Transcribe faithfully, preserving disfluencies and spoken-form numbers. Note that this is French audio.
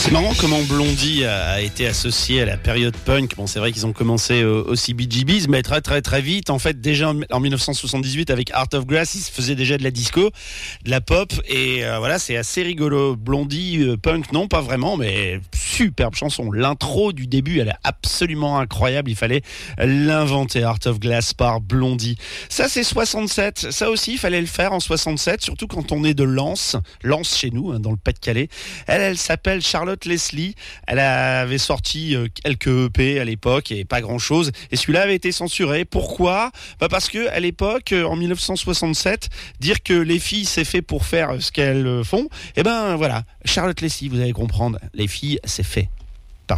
C'est marrant comment Blondie a, a été associé à la période punk. Bon, c'est vrai qu'ils ont commencé au, au C B G B's, mais très très très vite. En fait, déjà en, en dix-neuf cent soixante-dix-huit, avec Art of Grass, ils se faisaient déjà de la disco, de la pop, et euh, voilà, c'est assez rigolo. Blondie, euh, punk, non, pas vraiment, mais superbe chanson. L'intro du début, elle est absolument incroyable. Il fallait l'inventer, Art of Glass par Blondie. Ça, c'est soixante-sept. Ça aussi, il fallait le faire en soixante-sept, surtout quand on est de Lens, Lens chez nous, hein, dans le Pas-de-Calais. Elle, elle s'appelle Charlotte Leslie. Elle avait sorti euh, quelques E P à l'époque et pas grand-chose. Et celui-là avait été censuré. Pourquoi ? Bah parce que à l'époque, euh, en dix-neuf cent soixante-sept, dire que les filles c'est fait pour faire ce qu'elles font, eh ben voilà, Charlotte Leslie, vous allez comprendre, les filles c'est fait.